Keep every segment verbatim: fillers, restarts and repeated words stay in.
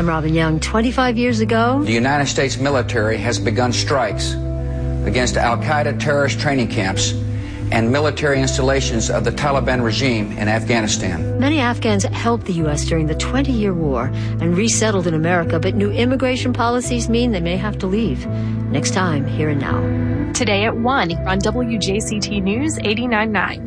I'm Robin Young. twenty-five years ago, the United States military has begun strikes against al-Qaeda terrorist training camps and military installations of the Taliban regime in Afghanistan. Many Afghans helped the U S during the twenty-year war and resettled in America, but new immigration policies mean they may have to leave. Next time, Here and Now. Today at one on W J C T News eighty-nine point nine.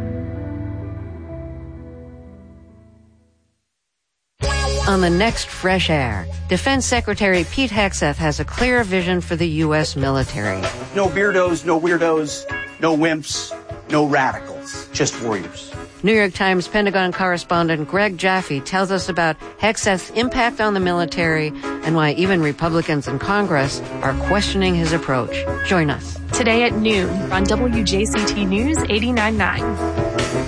On the next Fresh Air, Defense Secretary Pete Hegseth has a clear vision for the U S military. No beardos, no weirdos, no wimps, no radicals, just warriors. New York Times Pentagon correspondent Greg Jaffe tells us about Hegseth's impact on the military and why even Republicans in Congress are questioning his approach. Join us. Today at noon on W J C T News eighty-nine point nine.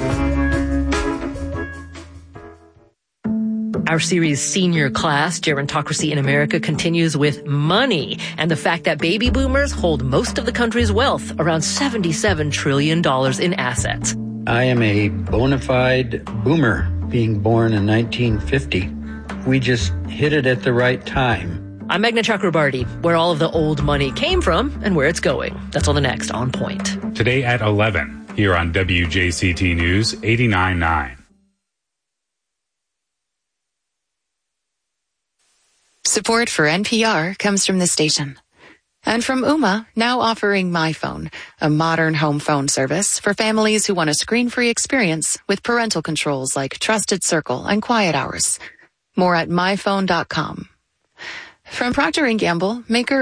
Our series Senior Class, Gerontocracy in America, continues with money and the fact that baby boomers hold most of the country's wealth, around seventy-seven trillion dollars in assets. I am a bona fide boomer, being born in nineteen fifty. We just hit it at the right time. I'm Meghna Chakrabarty, where all of the old money came from and where it's going. That's on the next On Point. Today at eleven, here on W J C T News eighty-nine point nine. Support for N P R comes from the station. And from Ooma, now offering MyPhone, a modern home phone service for families who want a screen-free experience with parental controls like Trusted Circle and Quiet Hours. More at my phone dot com. From Procter and Gamble, maker